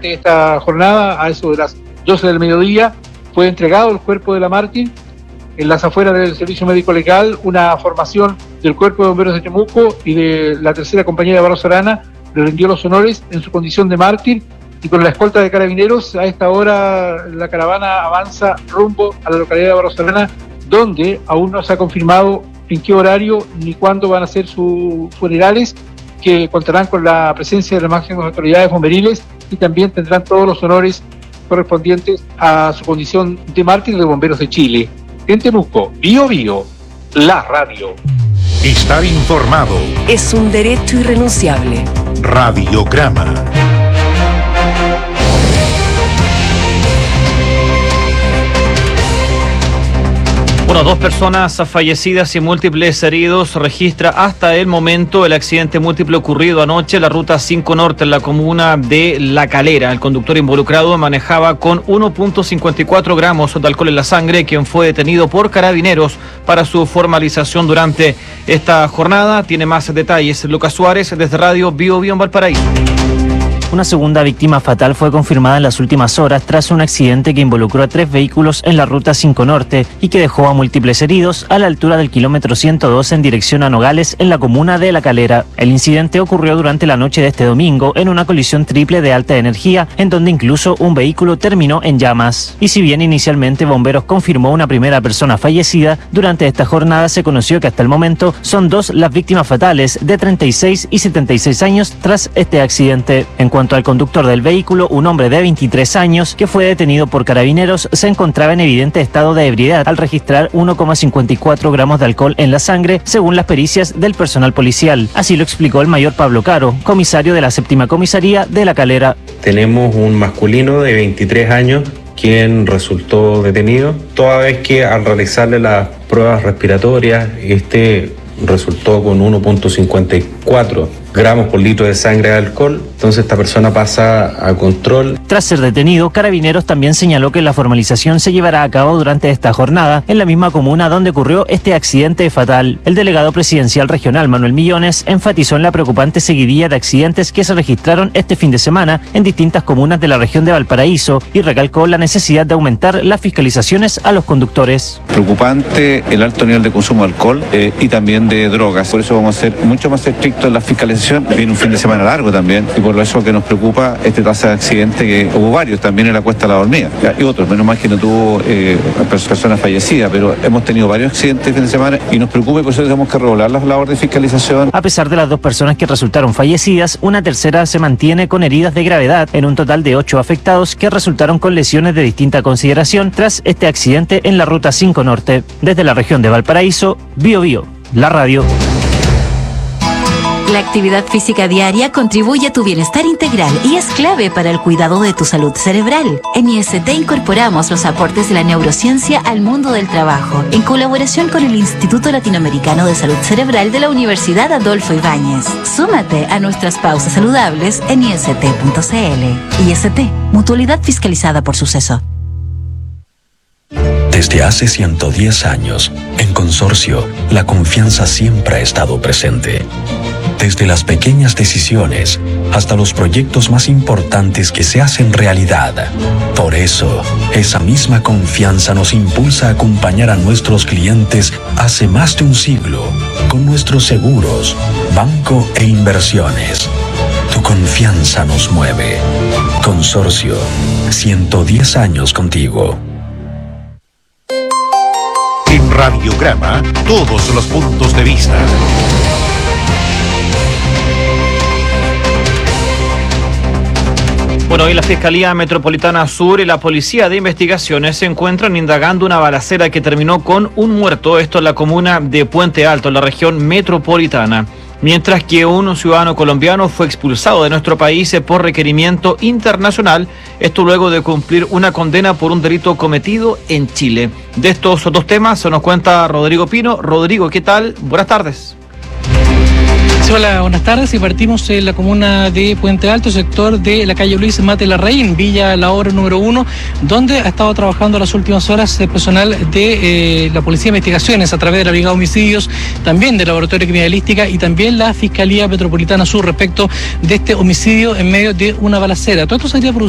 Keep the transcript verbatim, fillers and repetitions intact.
durante esta jornada, a eso de las doce del mediodía, fue entregado el cuerpo de la mártir en las afueras del Servicio Médico Legal, una formación del Cuerpo de Bomberos de Temuco y de la tercera compañía de Barros Arana le rindió los honores en su condición de mártir, y con la escolta de carabineros a esta hora la caravana avanza rumbo a la localidad de Barros Arana, donde aún no se ha confirmado en qué horario ni cuándo van a ser sus funerales, que contarán con la presencia de las máximas autoridades bomberiles y también tendrán todos los honores correspondientes a su condición de mártir de Bomberos de Chile. En Temuco, Bio Bio, la radio. Estar informado es un derecho irrenunciable. Radiograma. Bueno, dos personas fallecidas y múltiples heridos registra hasta el momento el accidente múltiple ocurrido anoche en la ruta cinco Norte en la comuna de La Calera. El conductor involucrado manejaba con uno punto cincuenta y cuatro gramos de alcohol en la sangre, quien fue detenido por carabineros para su formalización durante esta jornada. Tiene más detalles Lucas Suárez desde Radio Bio Bio en Valparaíso. Una segunda víctima fatal fue confirmada en las últimas horas tras un accidente que involucró a tres vehículos en la ruta cinco Norte y que dejó a múltiples heridos a la altura del kilómetro ciento dos en dirección a Nogales en la comuna de La Calera. El incidente ocurrió durante la noche de este domingo en una colisión triple de alta energía en donde incluso un vehículo terminó en llamas. Y si bien inicialmente Bomberos confirmó una primera persona fallecida, durante esta jornada se conoció que hasta el momento son dos las víctimas fatales de treinta y seis y setenta y seis años tras este accidente. En cuanto En cuanto al conductor del vehículo, un hombre de veintitrés años que fue detenido por carabineros se encontraba en evidente estado de ebriedad al registrar uno coma cincuenta y cuatro gramos de alcohol en la sangre, según las pericias del personal policial. Así lo explicó el mayor Pablo Caro, comisario de la séptima comisaría de La Calera. Tenemos un masculino de veintitrés años quien resultó detenido, toda vez que al realizarle las pruebas respiratorias, este resultó con uno punto cincuenta y cuatro gramos por litro de sangre de alcohol, entonces esta persona pasa a control. Tras ser detenido, Carabineros también señaló que la formalización se llevará a cabo durante esta jornada en la misma comuna donde ocurrió este accidente fatal. El delegado presidencial regional Manuel Millones enfatizó en la preocupante seguidilla de accidentes que se registraron este fin de semana en distintas comunas de la región de Valparaíso y recalcó la necesidad de aumentar las fiscalizaciones a los conductores. Preocupante el alto nivel de consumo de alcohol eh, y también de drogas, por eso vamos a ser mucho más estrictos en la fiscalización. Viene un fin de semana largo también y por eso que nos preocupa este tasa de accidente, que hubo varios también en la Cuesta de la Dormida y otros, menos mal que no tuvo eh, personas fallecidas, pero hemos tenido varios accidentes el fin de semana y nos preocupa y por eso tenemos que regular las labores de fiscalización. A pesar de las dos personas que resultaron fallecidas, una tercera se mantiene con heridas de gravedad en un total de ocho afectados que resultaron con lesiones de distinta consideración tras este accidente en la ruta cinco Norte. Desde la región de Valparaíso, Bio Bio, la radio. La actividad física diaria contribuye a tu bienestar integral y es clave para el cuidado de tu salud cerebral. En I S T incorporamos los aportes de la neurociencia al mundo del trabajo, en colaboración con el Instituto Latinoamericano de Salud Cerebral de la Universidad Adolfo Ibáñez. Súmate a nuestras pausas saludables en I S T punto C L. I S T, mutualidad fiscalizada por Suceso. Desde hace ciento diez años, en Consorcio, la confianza siempre ha estado presente. Desde las pequeñas decisiones hasta los proyectos más importantes que se hacen realidad. Por eso, esa misma confianza nos impulsa a acompañar a nuestros clientes hace más de un siglo con nuestros seguros, banco e inversiones. Tu confianza nos mueve. Consorcio, ciento diez años contigo. En Radiograma, todos los puntos de vista. Bueno, hoy la Fiscalía Metropolitana Sur y la Policía de Investigaciones se encuentran indagando una balacera que terminó con un muerto, esto en la comuna de Puente Alto, en la región metropolitana. Mientras que un ciudadano colombiano fue expulsado de nuestro país por requerimiento internacional, esto luego de cumplir una condena por un delito cometido en Chile. De estos dos temas se nos cuenta Rodrigo Pino. Rodrigo, ¿qué tal? Buenas tardes. Hola, buenas tardes. Y partimos en la comuna de Puente Alto, sector de la calle Luis Mate Larraín, Villa La Obra número uno, donde ha estado trabajando las últimas horas el personal de eh, la Policía de Investigaciones a través de la Brigada de Homicidios, también del Laboratorio de Criminalística y también la Fiscalía Metropolitana Sur respecto de este homicidio en medio de una balacera. Todo esto sería producido